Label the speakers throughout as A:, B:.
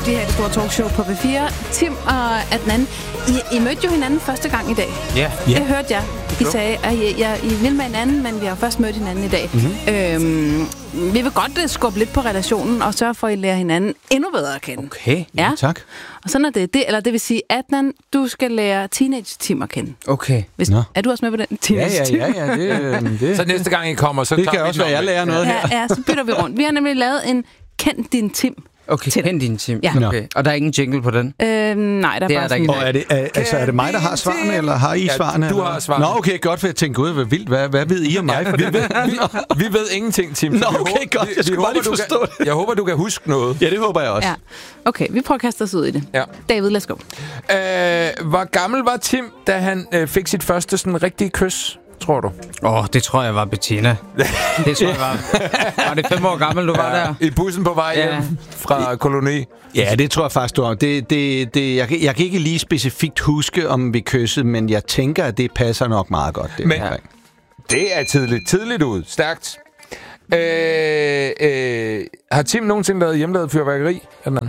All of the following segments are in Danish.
A: de her det store talkshow på P4. Tim og Adnan, I mødte jo hinanden første gang i dag.
B: Ja.
A: Det hørte jeg. I sagde, at I vil med hinanden, men vi har først mødt hinanden i dag. Vi vil godt skubbe lidt på relationen og sørge for, at I lærer hinanden endnu bedre at kende.
B: Okay,
A: ja.
C: Tak.
A: Og sådan er det. Eller det vil sige, Adnan, du skal lære teenage-Tim at kende.
B: Okay.
A: Er du også med på den teenage-Tim?
C: Ja. Det.
B: Så næste gang I kommer, så
C: det kan også være, jeg lærer noget her.
A: Ja, så bytter vi rundt. Vi har nemlig lavet en Kend din Tim.
B: Okay, kend din Tim.
A: Ja.
B: Okay. Og der er ingen jingle på den?
A: Nej, der er bare sådan...
C: Og er det mig, der har svarene, eller har I svarene?
B: Du har svarene.
C: Nå, okay, godt, for jeg tænkte, gud, hvad vildt. Hvad ved I om mig?
B: Vi ved ingenting, Tim.
C: Nå, okay, godt. Jeg skulle bare lige forstå det.
B: Jeg håber, du kan huske noget.
C: Ja, det håber jeg også.
A: Ja. Okay, vi prøver at kaste os ud i det.
B: Ja.
A: David, let's go.
B: Hvor gammel var Tim, da han fik sit første sådan rigtige kys, tror du?
D: Det tror jeg var Bettina. Det tror jeg var det 5 år gammel, du var der?
B: I bussen på vej hjem fra koloni.
C: Ja, det tror jeg faktisk, du har. Jeg kan ikke lige specifikt huske, om vi kyssede, men jeg tænker, at det passer nok meget godt.
B: Det er tidligt ud. Stærkt. Har Tim nogensinde lavet hjemmelavet fyrværkeri?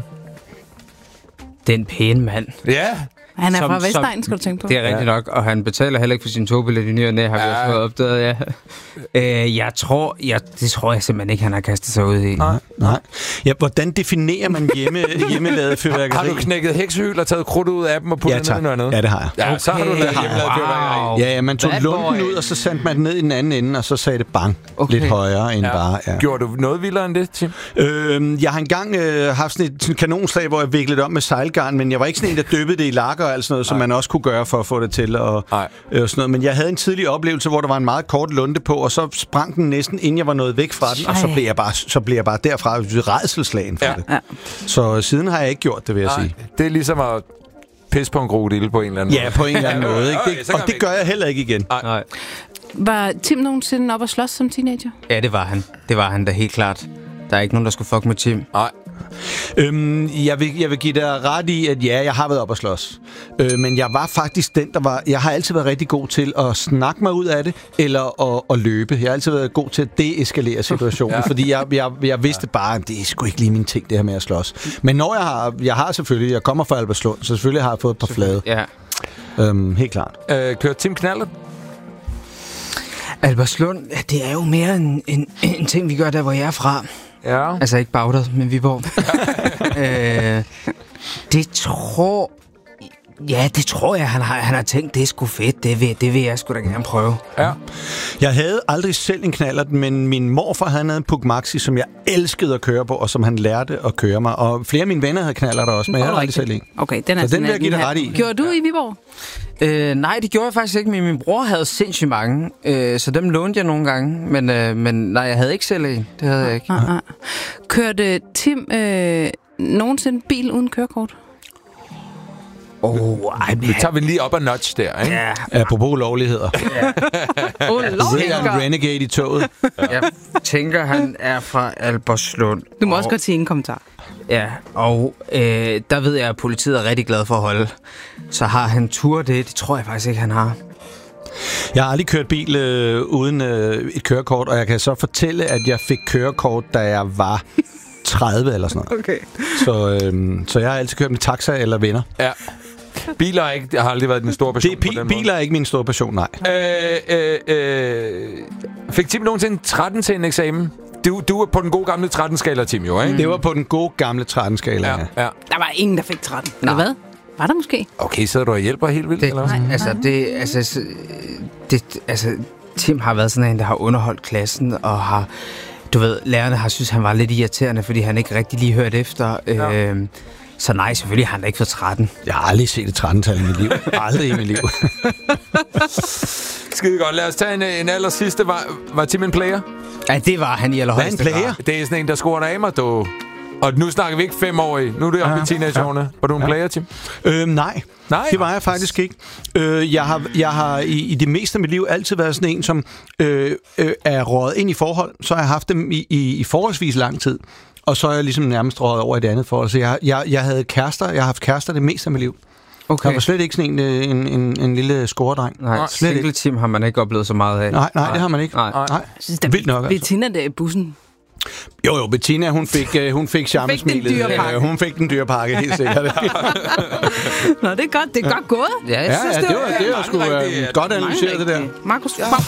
D: Den pæne mand.
B: Ja.
A: Han er fra Vestegn, skal du tænke på.
D: Det er rigtigt nok, og han betaler heller ikke for sin togbillet i ny og næ, har vi også fået opdaget, ja. Det tror jeg simpelthen ikke, han har kastet sig ud i.
C: Nej. Ja, hvordan definerer man hjemmelavet fyrværkeri?
B: Har du knækket heksehyl og taget krudt ud af dem og puttet ned i noget andet?
C: Ja, det har jeg.
B: Ja, så har du lavet hjemmelavet fyrværkeri.
C: Ja, man tog lunden ud, og så sendte man den ned i den anden ende, og så sagde det bang. Lidt højere end bare... Ja.
B: Gjorde du noget vildere end det, Tim?
C: Jeg har engang haft sådan et kanonslag, hvor jeg viklede om med sejlgarn, men jeg var ikke sådan en, der dyppede det i lakker og alt sådan noget, som man også kunne gøre for at få det til og sådan noget. Men jeg havde en tidlig oplevelse, hvor der var en meget kort lunte på, og så sprang den næsten, inden jeg var nået væk fra den, og så blev jeg bare derfra rædselsslagen for det. Ja. Så siden har jeg ikke gjort det, vil jeg sige.
B: Det er ligesom at pisse på en krokodille på en eller anden måde.
C: Ja, på en eller anden måde. Ikke? Og det gør jeg heller ikke igen.
D: Nej.
A: Var Tim nogensinde op og slås som teenager?
D: Ja, det var han. Det var han da helt klart. Der er ikke nogen, der skulle fuck med Tim.
B: Nej.
C: Jeg vil give dig ret i, at jeg har været op og slås. Men jeg var faktisk den, der var... Jeg har altid været rigtig god til at snakke mig ud af det, eller at løbe. Jeg har altid været god til at deeskalere situationen, fordi jeg vidste bare, at det er sgu ikke lige min ting, det her med at slås. Men når jeg har selvfølgelig... Jeg kommer fra Albertslund, så selvfølgelig har jeg fået et par flade.
D: Ja.
C: Helt klart.
B: Kører Tim knaldet?
D: Albertslund, det er jo mere en ting, vi gør der, hvor jeg er fra.
B: Ja.
D: Altså ikke Bagdad, men Viborg. Det tror jeg, han har tænkt, det er sgu fedt. Det vil jeg sgu da gerne prøve.
B: Ja.
C: Jeg havde aldrig selv en knallert, men min morfar havde en Puch Maxi, som jeg elskede at køre på, og som han lærte at køre mig. Og flere af mine venner havde knallerter også, men jeg havde aldrig selv en.
A: Okay, den er
C: så den vil jeg give dig ret i.
A: Gjorde du i Viborg?
D: Nej, det gjorde jeg faktisk ikke, men min bror havde sindssygt mange, så dem lånte jeg nogle gange, men nej, jeg havde ikke selv en. Det havde jeg ikke.
A: Kørte Tim nogensinde bil uden kørekort?
B: Det tager vi lige op og notch der, ikke?
D: Ja.
C: Apropos lovligheder.
A: Lovligheder.
C: Renegade i toget.
D: Jeg tænker, han er fra Albertslund.
A: Du må også godt sige en kommentar.
D: Ja, og der ved jeg, at politiet er rigtig glad for at holde. Så har han tur det? Det tror jeg faktisk ikke, han har.
C: Jeg har aldrig kørt bil uden et kørekort, og jeg kan så fortælle, at jeg fik kørekort, da jeg var 30 eller sådan noget.
A: Okay.
C: Så jeg har altid kørt med taxa eller venner.
B: Ja. Biler har aldrig været din store passion på den måde.
C: Biler er ikke min store passion, nej.
B: Fik Tim nogensinde 13 til en eksamen? Du er på den gode gamle 13-skala, Tim, jo, ikke?
C: Det var på den gode gamle 13-skala, ja.
A: Der var ingen, der fik 13. Eller hvad? Var der måske?
B: Okay, sidder du og hjælper helt vildt, eller
D: hvad? Tim har været sådan en, der har underholdt klassen, og har... Du ved, lærerne har synes han var lidt irriterende, fordi han ikke rigtig lige hørte efter. Ja. Så nej, selvfølgelig har han da ikke fået 13.
C: Jeg har aldrig set et 13-tal i mit liv. Aldrig i mit liv.
B: Skide godt. Lad os tage en aller sidste. Var Tim en player?
D: Ja, det var han i allerhøjeste grad.
C: Hvad en player?
B: Det er sådan en, der scorer damer, du. Og nu snakker vi ikke 5-årige. Nu er det oppe i teenageårene. Var du en player, Tim?
C: Nej, det var jeg faktisk ikke. Jeg har i det meste af mit liv altid været sådan en, som er røget ind i forhold. Så har jeg haft dem i forholdsvis lang tid. Og så er jeg ligesom nærmest røget over i det andet forhold. Så jeg havde kærester. Jeg har haft kærester det meste af mit liv. Okay. Jeg var slet ikke sådan en lille scoredreng.
D: Nej, single Tim har man ikke oplevet så meget af.
C: Nej, det har man ikke. Nej.
A: Vildt nok. Altså. Bettina der i bussen.
C: Jo, Bettina, hun fik charmesmilet. Hun fik den dyre pakke, helt sikkert.
A: Nå, det er godt. Det er godt gået.
D: Ja,
C: Det var sgu godt analyseret, det der.
A: Markus,